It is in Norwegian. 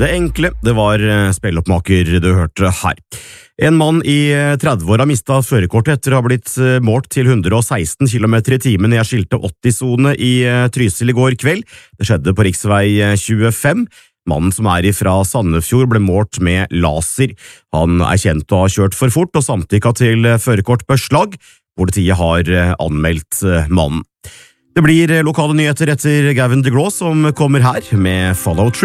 Det enkle, det var spilloppmaker du hørte her. En mann i 30-åra mistet førerkortet etter å ha blitt målt til 116 km i timen i en skilte 80-zone i Trysil i går kveld. Det skjedde på riksvei 25. Mannen som er fra Sandefjord ble målt med laser. Han er kjent å ha kjørt for fort og samtykket til førerkortbeslag. Politiet har anmeldt mannen. Det blir lokale nyheter etter Gavin DeGraw som kommer her med Follow Through.